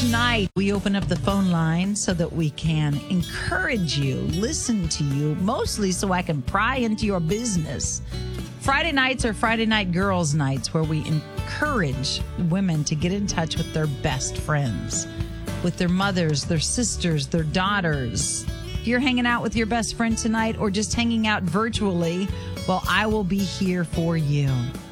Night, we open up the phone line so that we can encourage you, listen to you, mostly so I can pry into your business. Friday nights are Friday Night Girls Nights, where we encourage women to get in touch with their best friends, with their mothers, their sisters, their daughters. If you're hanging out with your best friend tonight or just hanging out virtually, well, I will be here for you.